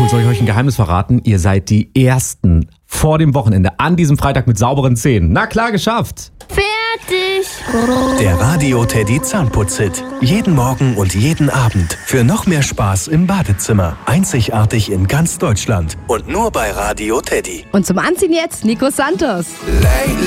Und soll ich euch ein Geheimnis verraten? Ihr seid die Ersten vor dem Wochenende an diesem Freitag mit sauberen Zähnen. Na klar, geschafft. Fertig. Der Radio Teddy Zahnputz-Hit. Jeden Morgen und jeden Abend. Für noch mehr Spaß im Badezimmer. Einzigartig in ganz Deutschland. Und nur bei Radio Teddy. Und zum Anziehen jetzt Nico Santos. Lately